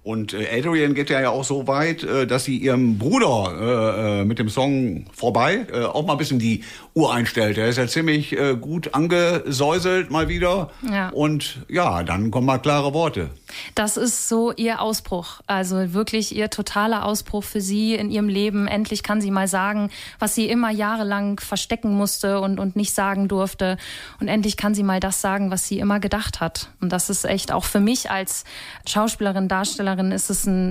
Und Adrienne geht ja auch so weit, dass sie ihrem Bruder mit dem Song Vorbei auch mal ein bisschen die Uhr einstellt. Der ist ja ziemlich gut angesäuselt mal wieder. Ja. Und ja, dann kommen mal klare Worte. Das ist so ihr Ausbruch, also wirklich ihr totaler Ausbruch für sie in ihrem Leben. Endlich kann sie mal sagen, was sie immer jahrelang verstecken musste und nicht sagen durfte. Und endlich kann sie mal das sagen, was sie immer gedacht hat. Und das ist echt auch für mich als Schauspielerin, Darstellerin ist es ein